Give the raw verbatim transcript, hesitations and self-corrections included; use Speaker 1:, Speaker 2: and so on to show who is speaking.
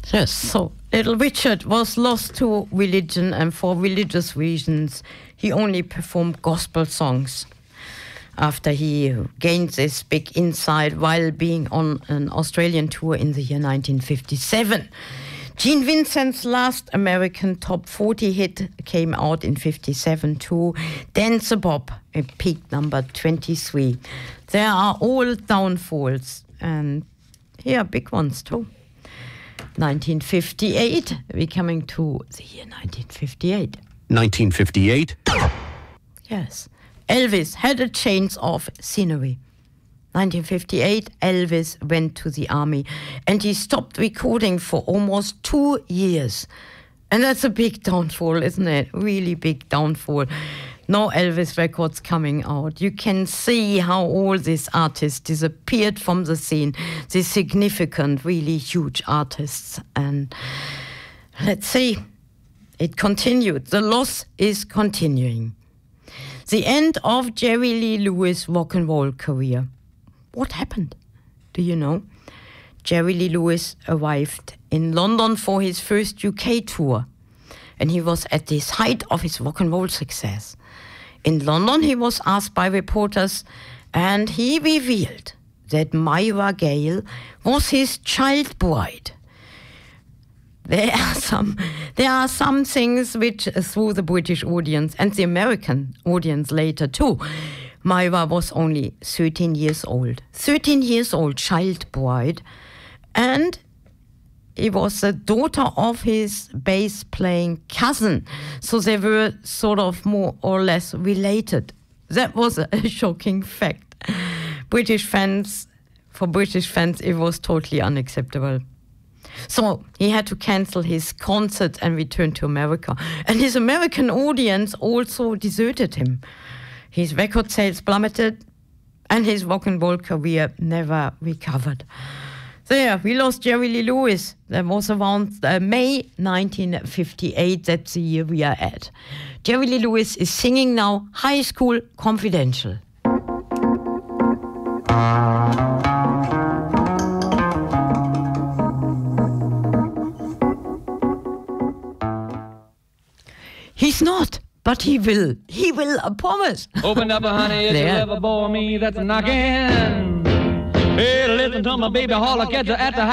Speaker 1: Yes, so Little Richard was lost to religion, and for religious reasons he only performed gospel songs after he gained this big insight while being on an Australian tour in the year nineteen fifty-seven. Gene Vincent's last American top forty hit came out in fifty-seven too, Dance a Bob, it peaked number twenty-three. There are all downfalls, and here are big ones too. nineteen fifty-eight, we're coming to the year nineteen fifty-eight.
Speaker 2: nineteen fifty-eight?
Speaker 1: Yes. Elvis had a change of scenery. nineteen fifty-eight, Elvis went to the army and he stopped recording for almost two years. And that's a big downfall, isn't it? Really big downfall. No Elvis records coming out. You can see how all these artists disappeared from the scene. These significant, really huge artists. And let's see, it continued. The loss is continuing. The end of Jerry Lee Lewis' rock and roll career. What happened? Do you know? Jerry Lee Lewis arrived in London for his first U K tour, and he was at this height of his rock and roll success. In London, he was asked by reporters, and he revealed that Myra Gale was his child bride. There are some, there are some things which threw the British audience and the American audience later too. Myra was only thirteen years old. thirteen years old, child bride. And he was the daughter of his bass-playing cousin. So they were sort of more or less related. That was a shocking fact. British fans, for British fans, it was totally unacceptable. So he had to cancel his concert and return to America. And his American audience also deserted him. His record sales plummeted, and his rock and roll career never recovered. There, we lost Jerry Lee Lewis. That was around uh, May nineteen fifty-eight. That's the year we are at. Jerry Lee Lewis is singing now High School Confidential. He's not. But he will. He will, I promise.
Speaker 3: Open up, honey, if you ever bore me, that's a knocking. Hey, listen to my baby holler, catch her at the